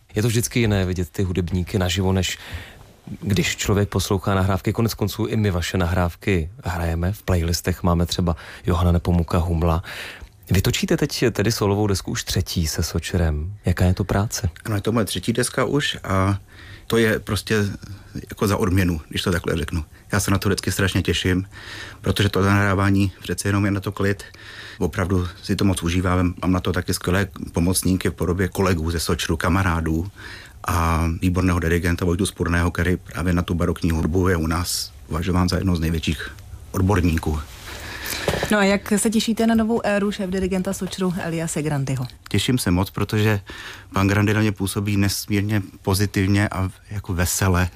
Je to vždycky jiné vidět ty hudebníky naživo, než když člověk poslouchá nahrávky. Konec konců i my vaše nahrávky hrajeme. V playlistech máme třeba Johana Nepomuka, Humla. Vy točíte teď tedy solovou desku už 3. se Sočerem. Jaká je to práce? Ano, je to moje 3. deska už a to je prostě jako za odměnu, když to takhle řeknu. Já se na to vždycky strašně těším, protože to nahrávání přece jenom je na to klid. Opravdu si to moc užívám. Mám na to taky skvělé pomocníky v podobě kolegů ze Sočru, kamarádů a výborného dirigenta Vojtu Spurného, který právě na tu barokní hudbu je u nás považován za jedno z největších odborníků. No a jak se těšíte na novou éru šéfdirigenta Sočru Eliase Grandyho? Těším se moc, protože pan Grandy na mě působí nesmírně pozitivně a jako vesele.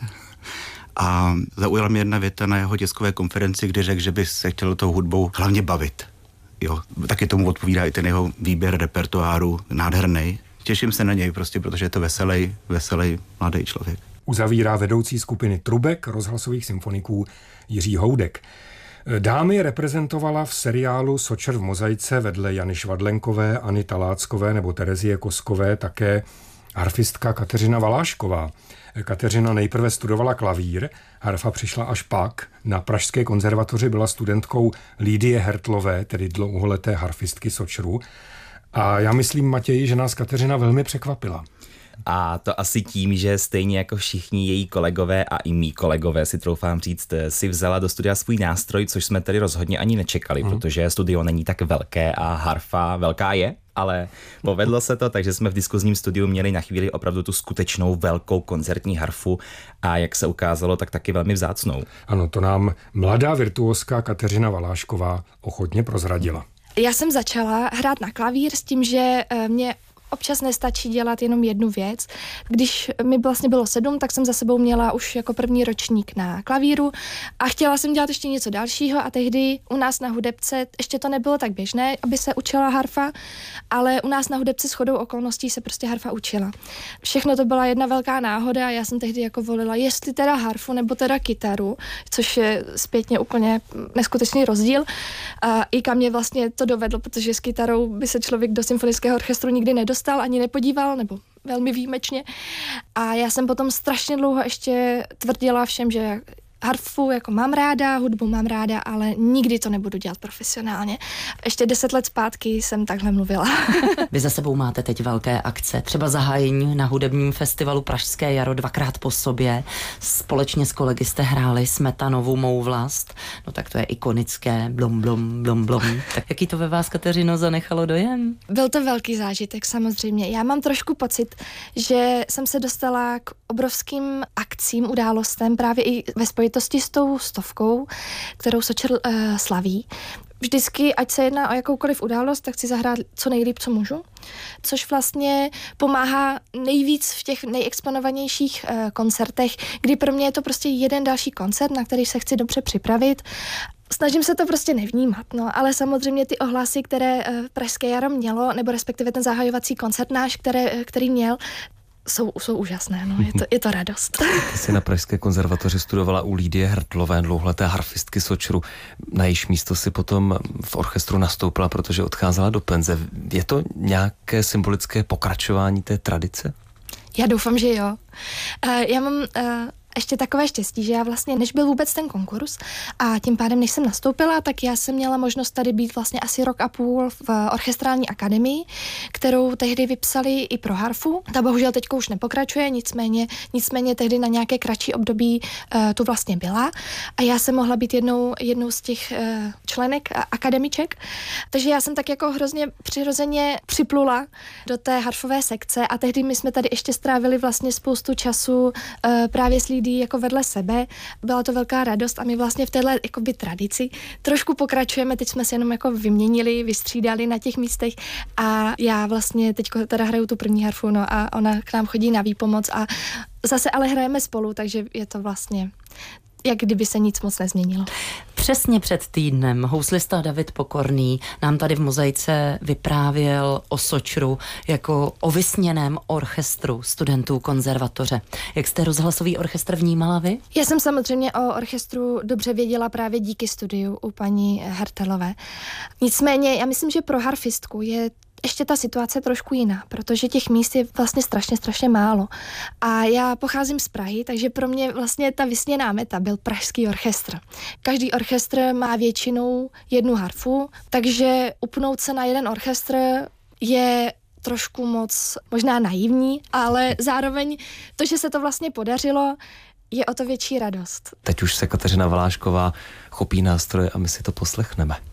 A zaujala mě jedna věta na jeho tiskové konferenci, kdy řekl, že by se chtěl tou hudbou hlavně bavit. Jo, taky tomu odpovídá i ten jeho výběr repertoáru nádherný. Těším se na něj prostě, protože je to veselý mladý člověk. Uzavírá vedoucí skupiny trubek rozhlasových symfoniků Jiří Houdek. Dámy reprezentovala v seriálu Sočer v mozaice vedle Jany Švadlenkové, Anny Taláckové nebo Terezie Koskové také harfistka Kateřina Valášková. Kateřina nejprve studovala klavír, harfa přišla až pak. Na Pražské konzervatoři byla studentkou Lídie Hertlové, tedy dlouholeté harfistky Sočru. A já myslím, Matěji, že nás Kateřina velmi překvapila. A to asi tím, že stejně jako všichni její kolegové a i mý kolegové, si troufám říct, si vzala do studia svůj nástroj, což jsme tady rozhodně ani nečekali, protože studio není tak velké a harfa velká je, ale povedlo se to, takže jsme v diskuzním studiu měli na chvíli opravdu tu skutečnou velkou koncertní harfu a jak se ukázalo, tak taky velmi vzácnou. Ano, to nám mladá virtuózka Kateřina Valášková ochotně prozradila. Já jsem začala hrát na klavír s tím, že mě občas nestačí dělat jenom jednu věc. Když mi vlastně bylo 7, tak jsem za sebou měla už jako první ročník na klavíru a chtěla jsem dělat ještě něco dalšího a tehdy u nás na hudebce ještě to nebylo tak běžné, aby se učila harfa, ale u nás na hudebce shodou okolností se prostě harfa učila. Všechno to byla jedna velká náhoda a já jsem tehdy jako volila, jestli teda harfu nebo teda kytaru, což je zpětně úplně neskutečný rozdíl. A i kam mě vlastně to dovedlo, protože s kytarou by se člověk do symfonického orchestru nikdy nedostal, ani nepodíval, nebo velmi výjimečně. A já jsem potom strašně dlouho ještě tvrdila všem, že harfu jako mám ráda, hudbu mám ráda, ale nikdy to nebudu dělat profesionálně. Ještě 10 let zpátky jsem takhle mluvila. Vy za sebou máte teď velké akce, třeba zahájení na hudebním festivalu Pražské jaro 2krát po sobě. Společně s kolegy jste hráli Smetanovu Mou vlast. No tak to je ikonické, blom, blom, blom, blom. Tak jaký to ve vás, Kateřino, zanechalo dojem? Byl to velký zážitek, samozřejmě. Já mám trošku pocit, že jsem se dostala k obrovským akcím, událostem právě i ve spojitosti s tou 100, kterou Sočer slaví. Vždycky, ať se jedná o jakoukoliv událost, tak chci zahrát co nejlíp, co můžu, což vlastně pomáhá nejvíc v těch nejexponovanějších koncertech, kdy pro mě je to prostě jeden další koncert, na který se chci dobře připravit. Snažím se to prostě nevnímat, no, ale samozřejmě ty ohlasy, které Pražské jaro mělo, nebo respektive ten zahajovací koncert náš, který měl, jsou úžasné, no, je to radost. Ty jsi na Pražské konzervatoři studovala u Lídie Hertlové, dlouholeté harfistky Sočru. Na jejíž místo si potom v orchestru nastoupila, protože odcházela do penze. Je to nějaké symbolické pokračování té tradice? Já doufám, že jo. Já mám ještě takové štěstí, že já vlastně, než byl vůbec ten konkurs a tím pádem, než jsem nastoupila, tak já jsem měla možnost tady být vlastně asi rok a půl v orchestrální akademii, kterou tehdy vypsali i pro harfu. Ta bohužel teďko už nepokračuje, nicméně tehdy na nějaké kratší období tu vlastně byla a já jsem mohla být jednou z těch členek akademiček, takže já jsem tak jako hrozně přirozeně připlula do té harfové sekce a tehdy my jsme tady ještě strávili vlastně spoustu času právě s Lídí jako vedle sebe. Byla to velká radost a my vlastně v téhle jakoby tradici trošku pokračujeme, teď jsme se jenom jako vyměnili, vystřídali na těch místech a já vlastně teďko teda hraju tu první harfu, no a ona k nám chodí na výpomoc a zase ale hrajeme spolu, takže je to vlastně jak kdyby se nic moc nezměnilo. Přesně před týdnem houslista David Pokorný nám tady v Mozaice vyprávěl o Sočru jako o vysněném orchestru studentů konzervatoře. Jak jste rozhlasový orchestr vnímala vy? Já jsem samozřejmě o orchestru dobře věděla právě díky studiu u paní Hertelové. Nicméně já myslím, že pro harfistku je ještě ta situace trošku jiná, protože těch míst je vlastně strašně málo. A já pocházím z Prahy, takže pro mě vlastně ta vysněná meta byl pražský orchestr. Každý orchestr má většinou jednu harfu, takže upnout se na jeden orchestr je trošku moc možná naivní, ale zároveň to, že se to vlastně podařilo, je o to větší radost. Teď už se Kateřina Valášková chopí nástroje a my si to poslechneme.